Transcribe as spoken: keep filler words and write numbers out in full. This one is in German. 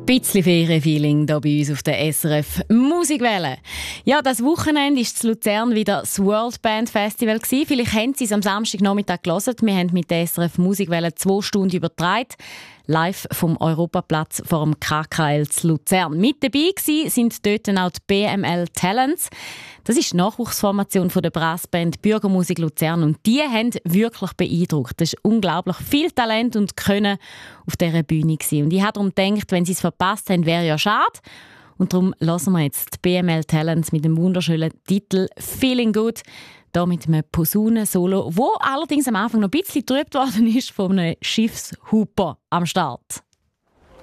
Bisschen Ferienfeeling hier bei uns auf der S R F Musikwelle. Ja, das Wochenende war in Luzern wieder das World Band Festival. Vielleicht haben Sie es am Samstagnachmittag gehört. Wir haben mit der S R F Musikwelle zwei Stunden übertragen. Live vom Europaplatz vor dem K K L zu Luzern. Mit dabei waren sind dort auch die B M L Talents. Das ist die Nachwuchsformation von der Brassband Bürgermusik Luzern und die haben wirklich beeindruckt. Das ist unglaublich viel Talent und Können auf dieser Bühne gewesen. Und ich habe darum gedacht, wenn sie es verpasst haben, wäre ja schade. Und darum hören wir jetzt die B M L Talents mit dem wunderschönen Titel «Feeling Good». Hier mit einem Posaunen-Solo, wo allerdings am Anfang noch ein bisschen getrübt worden ist von einem Schiffshuper am Start.